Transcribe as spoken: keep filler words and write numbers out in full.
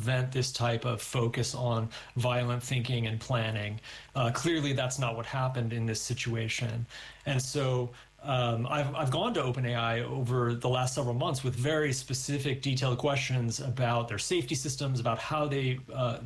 prevent this type of focus on violent thinking and planning. Uh, clearly, that's not what happened in this situation. And so um, I've, I've gone to OpenAI over the last several months with very specific, detailed questions about their safety systems, about how they uh,